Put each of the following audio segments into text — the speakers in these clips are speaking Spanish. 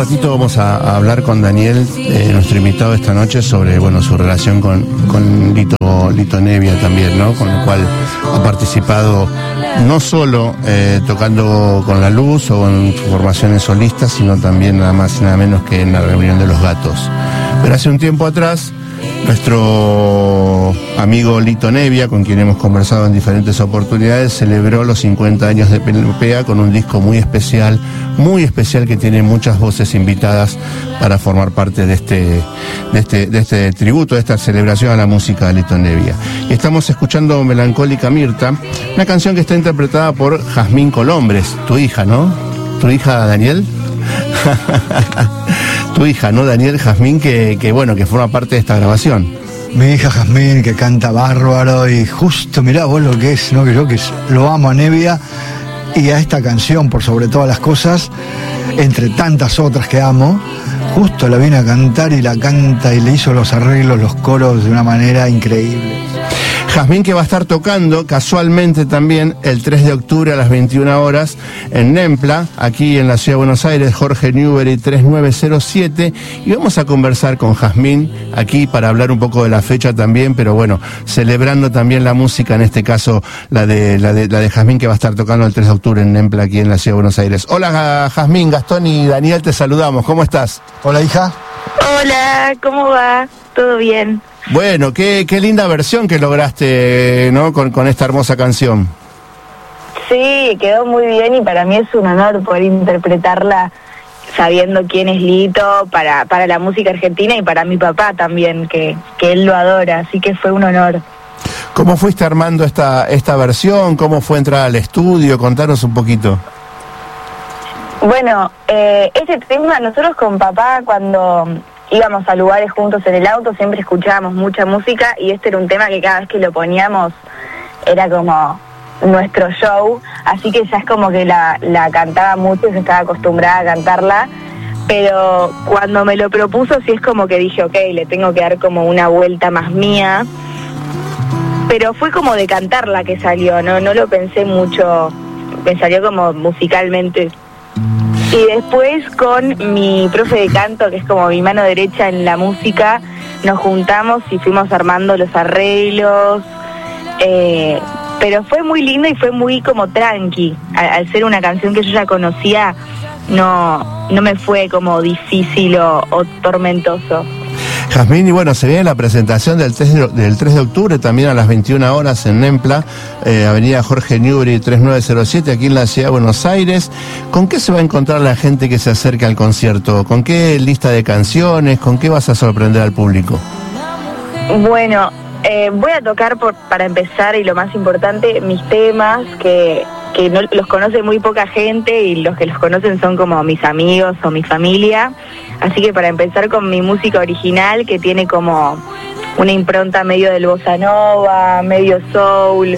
ratito vamos a hablar con Daniel, nuestro invitado esta noche, sobre su relación con Lito Nevia también, ¿no? Con el cual ha participado no solo tocando con La Luz o en sus formaciones solistas, sino también nada más y nada menos que en la reunión de Los Gatos. Pero hace un tiempo atrás, nuestro amigo Lito Nevia, con quien hemos conversado en diferentes oportunidades, celebró los 50 años de Pelopea con un disco muy especial que tiene muchas voces invitadas para formar parte de este tributo, de esta celebración a la música de Lito Nevia. Y estamos escuchando Melancólica Mirta, una canción que está interpretada por Jazmín Colombres, tu hija, ¿no? ¿Tu hija, Daniel? Tu hija, ¿no, Daniel? Jazmín, que forma parte de esta grabación. Mi hija Jazmín, que canta bárbaro, y justo, mirá vos lo que es, ¿no? Que yo lo amo a Nevia y a esta canción, por sobre todas las cosas, entre tantas otras que amo, justo la viene a cantar y la canta y le hizo los arreglos, los coros de una manera increíble. Jazmín, que va a estar tocando casualmente también el 3 de octubre a las 21 horas en Nempla, aquí en la Ciudad de Buenos Aires, Jorge Newbery 3907, y vamos a conversar con Jazmín aquí para hablar un poco de la fecha también, pero celebrando también la música, en este caso la de Jazmín, que va a estar tocando el 3 de octubre en Nempla, aquí en la Ciudad de Buenos Aires. Hola Jazmín, Gastón y Daniel, te saludamos, ¿cómo estás? Hola, hija. Hola, ¿cómo va? ¿Todo bien? Bueno, qué linda versión que lograste, ¿no? Con esta hermosa canción. Sí, quedó muy bien y para mí es un honor poder interpretarla sabiendo quién es Lito para la música argentina y para mi papá también, que él lo adora, así que fue un honor. ¿Cómo fuiste armando esta versión? ¿Cómo fue entrar al estudio? Contanos un poquito. Bueno, ese tema, nosotros con papá cuando íbamos a lugares juntos en el auto siempre escuchábamos mucha música y este era un tema que cada vez que lo poníamos era como nuestro show, así que ya es como que la cantaba mucho, yo estaba acostumbrada a cantarla, pero cuando me lo propuso sí es como que dije, ok, le tengo que dar como una vuelta más mía, pero fue como de cantarla que salió, no lo pensé mucho, me salió como musicalmente. Y después con mi profe de canto, que es como mi mano derecha en la música, nos juntamos y fuimos armando los arreglos, pero fue muy lindo y fue muy como tranqui. Al ser una canción que yo ya conocía, no me fue como difícil o tormentoso. Jazmín, y se viene la presentación del 3 de octubre también a las 21 horas en Nempla, avenida Jorge Newbery 3907, aquí en la Ciudad de Buenos Aires. ¿Con qué se va a encontrar la gente que se acerque al concierto? ¿Con qué lista de canciones? ¿Con qué vas a sorprender al público? Bueno, voy a tocar para empezar, y lo más importante, mis temas que no los conoce muy poca gente y los que los conocen son como mis amigos o mi familia. Así que para empezar con mi música original, que tiene como una impronta medio del bossa nova, medio soul,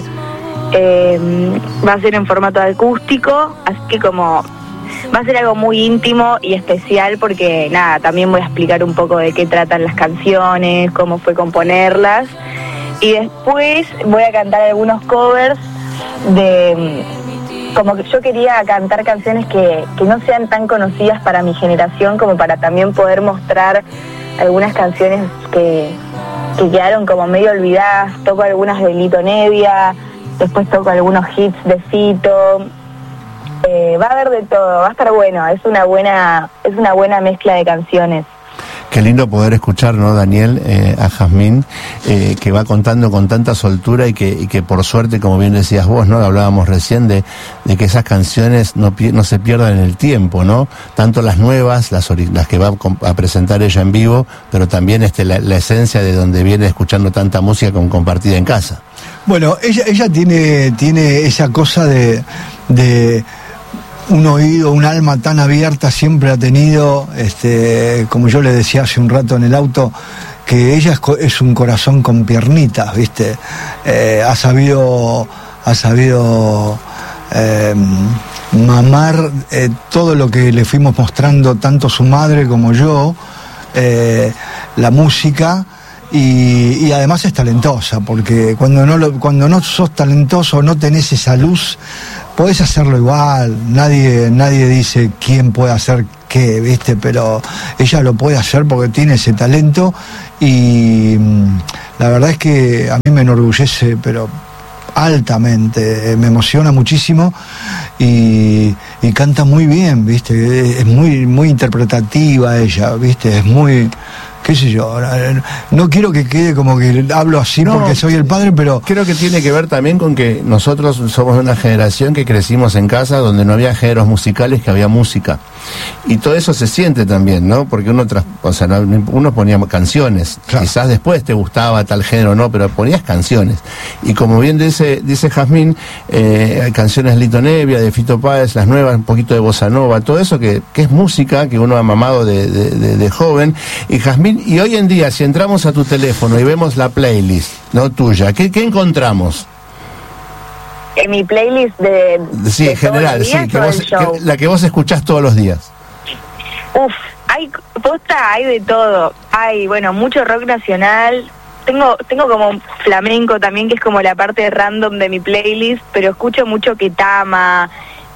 va a ser en formato acústico, así que como va a ser algo muy íntimo y especial porque también voy a explicar un poco de qué tratan las canciones, cómo fue componerlas, y después voy a cantar algunos covers como que yo quería cantar canciones que no sean tan conocidas para mi generación, como para también poder mostrar algunas canciones que quedaron como medio olvidadas. Toco algunas de Lito Nevia, después toco algunos hits de Fito. Va a haber de todo, va a estar bueno, es una buena mezcla de canciones. Qué lindo poder escuchar, ¿no, Daniel? A Jazmín, que va contando con tanta soltura y que por suerte, como bien decías vos, ¿no? Hablábamos recién de que esas canciones no se pierdan en el tiempo, ¿no? Tanto las nuevas, las que va a presentar ella en vivo, pero también la esencia de donde viene escuchando tanta música compartida en casa. Bueno, ella tiene esa cosa de un oído, un alma tan abierta, siempre ha tenido, como yo le decía hace un rato en el auto, que ella es un corazón con piernitas, ¿viste? Ha sabido mamar todo lo que le fuimos mostrando, tanto su madre como yo, la música, y además es talentosa, porque cuando no sos talentoso, no tenés esa luz, podés hacerlo igual. Nadie dice quién puede hacer qué, ¿viste? Pero ella lo puede hacer porque tiene ese talento, y la verdad es que a mí me enorgullece, pero altamente, me emociona muchísimo, y canta muy bien, ¿viste? Es muy interpretativa ella, ¿viste? Es muy, qué sé yo, no quiero que quede como que hablo así porque soy el padre, pero creo que tiene que ver también con que nosotros somos de una generación que crecimos en casa donde no había géneros musicales, que había música, y todo eso se siente también, ¿no? Porque uno ponía canciones, claro. Quizás después te gustaba tal género, no, pero ponías canciones, y como bien dice Jazmín, hay canciones de Lito Nebbia, de Fito Páez, las nuevas, un poquito de bossa nova, todo eso que es música que uno ha mamado de joven. Y Jazmín, y hoy en día, si entramos a tu teléfono y vemos la playlist, ¿no?, tuya, ¿qué encontramos? En mi playlist sí, en general, sí, la que vos escuchás todos los días. Hay de todo. Hay, bueno, mucho rock nacional. Tengo como flamenco también, que es como la parte random de mi playlist, pero escucho mucho Ketama,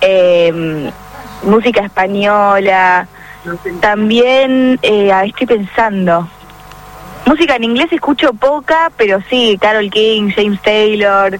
música española. También, estoy pensando, música en inglés escucho poca, pero sí, Karol King, James Taylor,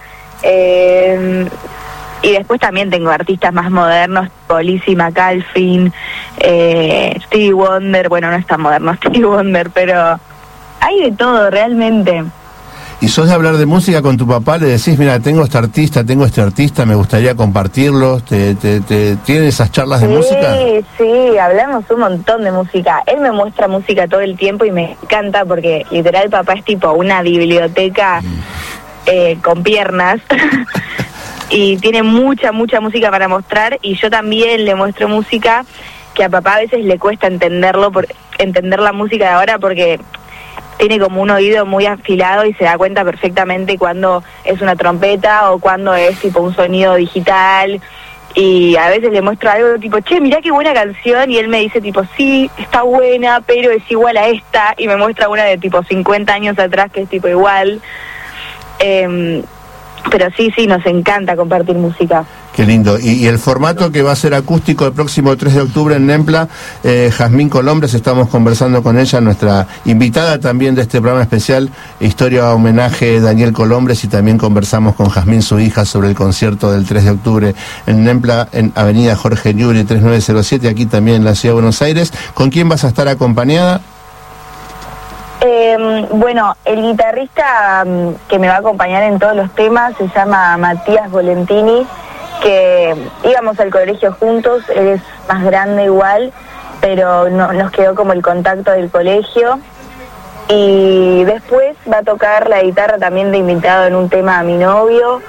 y después también tengo artistas más modernos, Lizzy McAlpin, Stevie Wonder. Bueno, no es tan moderno Stevie Wonder, pero hay de todo realmente. ¿Y sos de hablar de música con tu papá? Le decís, mira, tengo este artista, me gustaría compartirlos. ¿Tienen esas charlas de música? Sí, hablamos un montón de música. Él me muestra música todo el tiempo y me encanta porque literal papá es tipo una biblioteca con piernas y tiene mucha música para mostrar, y yo también le muestro música que a papá a veces le cuesta entender la música de ahora, porque tiene como un oído muy afilado y se da cuenta perfectamente cuando es una trompeta o cuando es tipo un sonido digital, y a veces le muestro algo tipo, che, mirá qué buena canción, y él me dice tipo, sí, está buena, pero es igual a esta, y me muestra una de tipo 50 años atrás que es tipo igual. Pero sí, nos encanta compartir música. Qué lindo. Y el formato que va a ser acústico el próximo 3 de octubre en Nempla, Jazmín Colombres, estamos conversando con ella, nuestra invitada también de este programa especial, Historia Homenaje Daniel Colombres, y también conversamos con Jazmín, su hija, sobre el concierto del 3 de octubre en Nempla, en Avenida Jorge Newbery 3907, aquí también en la Ciudad de Buenos Aires. ¿Con quién vas a estar acompañada? Bueno, el guitarrista que me va a acompañar en todos los temas se llama Matías Volentini, que íbamos al colegio juntos. Él es más grande igual, pero nos quedó como el contacto del colegio. Y después va a tocar la guitarra también de invitado en un tema a mi novio,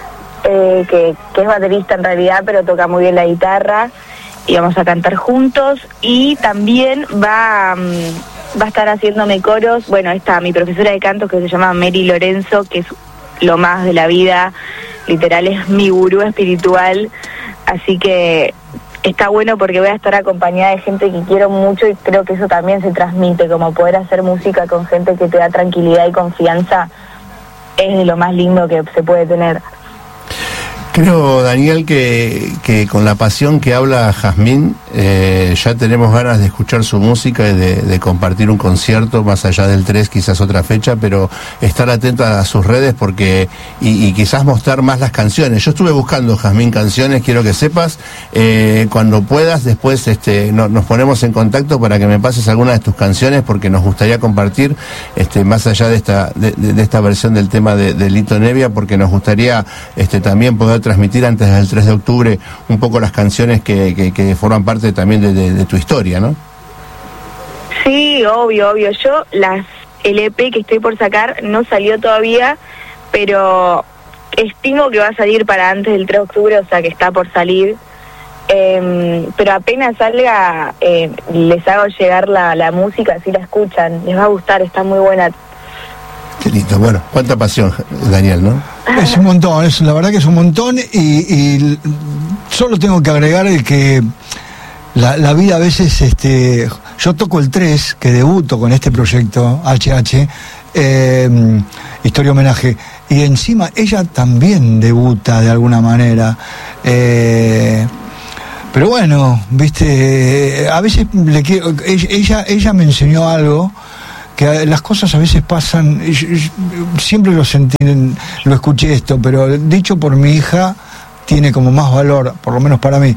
que es baterista en realidad, pero toca muy bien la guitarra, y vamos a cantar juntos. Y también va a estar haciéndome coros. Bueno, está mi profesora de canto, que se llama Mary Lorenzo, que es lo más de la vida, literal es mi gurú espiritual, así que está bueno porque voy a estar acompañada de gente que quiero mucho, y creo que eso también se transmite, como poder hacer música con gente que te da tranquilidad y confianza, es de lo más lindo que se puede tener. Creo, Daniel, que con la pasión que habla Jazmín, ya tenemos ganas de escuchar su música y de compartir un concierto, más allá del 3, quizás otra fecha, pero estar atenta a sus redes porque y quizás mostrar más las canciones. Yo estuve buscando, Jazmín, canciones, quiero que sepas, cuando puedas, después nos ponemos en contacto para que me pases algunas de tus canciones, porque nos gustaría compartir, más allá de esta versión del tema de Lito Nebbia, porque nos gustaría también poder transmitir antes del 3 de octubre un poco las canciones que forman parte también de tu historia, ¿no? Sí, obvio. Yo, el EP que estoy por sacar no salió todavía, pero estimo que va a salir para antes del 3 de octubre, o sea que está por salir. Pero apenas salga, les hago llegar la música, si la escuchan, les va a gustar, está muy buena. Qué lindo. Bueno, cuánta pasión, Daniel, ¿no? Es un montón, la verdad que es un montón, y solo tengo que agregar que la vida a veces, yo toco el 3, que debuto con este proyecto HH, Historia Homenaje. Y encima ella también debuta de alguna manera. Pero bueno, viste, a veces ella me enseñó algo, que las cosas a veces pasan, siempre lo sentí, lo escuché esto, pero dicho por mi hija tiene como más valor, por lo menos para mí.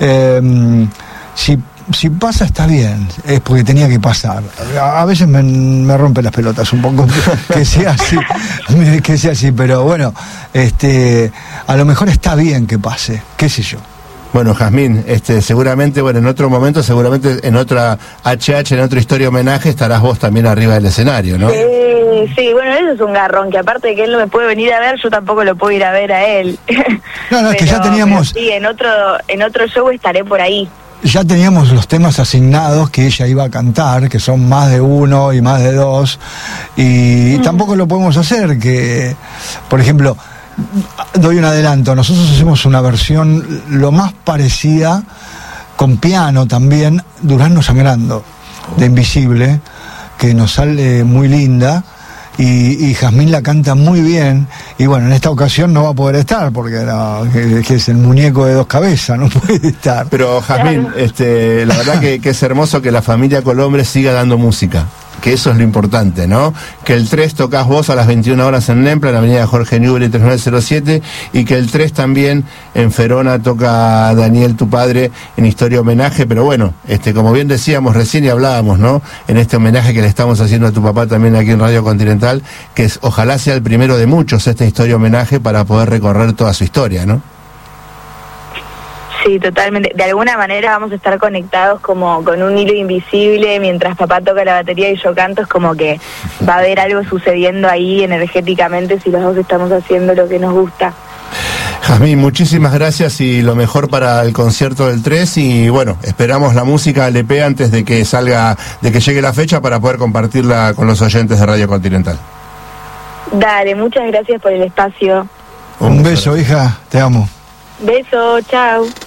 Si pasa está bien, es porque tenía que pasar. A veces me rompe las pelotas un poco que sea así, pero bueno, a lo mejor está bien que pase, qué sé yo. Bueno, Jazmín, seguramente, en otro momento, seguramente en otra HH, en otra Historia Homenaje, estarás vos también arriba del escenario, ¿no? Sí, bueno, eso es un garrón, que aparte de que él no me puede venir a ver, yo tampoco lo puedo ir a ver a él. No, es que ya teníamos... Sí, en otro show estaré por ahí. Ya teníamos los temas asignados que ella iba a cantar, que son más de uno y más de dos, y tampoco lo podemos hacer, que, por ejemplo... Doy un adelanto, nosotros hacemos una versión lo más parecida, con piano también, Durazno Sangrando, de Invisible, que nos sale muy linda, y Jazmín la canta muy bien, y bueno, en esta ocasión no va a poder estar, porque que es el muñeco de dos cabezas, no puede estar. Pero Jazmín, la verdad que es hermoso que la familia Colombre siga dando música, que eso es lo importante, ¿no? Que el 3 tocas vos a las 21 horas en Nempla, en la avenida Jorge Newbery 3907, y que el 3 también en Ferona toca Daniel, tu padre, en Historia Homenaje, pero bueno, como bien decíamos recién y hablábamos, ¿no? En este homenaje que le estamos haciendo a tu papá también aquí en Radio Continental, que ojalá sea el primero de muchos esta Historia Homenaje para poder recorrer toda su historia, ¿no? Sí, totalmente. De alguna manera vamos a estar conectados como con un hilo invisible, mientras papá toca la batería y yo canto, es como que va a haber algo sucediendo ahí energéticamente si los dos estamos haciendo lo que nos gusta. Jazmín, muchísimas gracias y lo mejor para el concierto del 3 y bueno, esperamos la música LP antes de que llegue la fecha para poder compartirla con los oyentes de Radio Continental. Dale, muchas gracias por el espacio. Un beso, hija, te amo. Beso, chao.